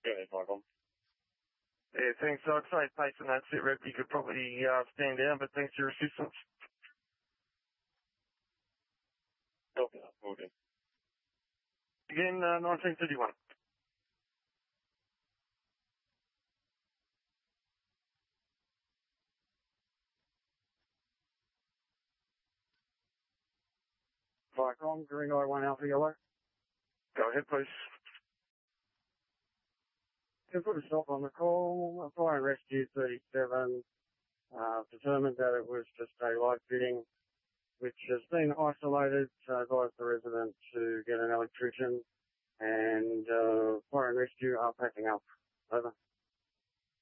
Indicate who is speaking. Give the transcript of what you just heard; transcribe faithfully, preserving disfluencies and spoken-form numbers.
Speaker 1: Go ahead, Michael.
Speaker 2: Yeah, thanks. I'd say based on that sit rep, you could probably uh, stand down, but thanks for your assistance.
Speaker 1: Copy that, will do.
Speaker 2: Again, uh, nineteen thirty-one.
Speaker 3: Vicom, Green Eye one Alpha Yellow.
Speaker 2: Go ahead, please.
Speaker 3: To put a stop on the call, Fire and Rescue thirty-seven uh, determined that it was just a light fitting which has been isolated, so advised the resident to get an electrician, and uh, Fire and Rescue are packing up. Over.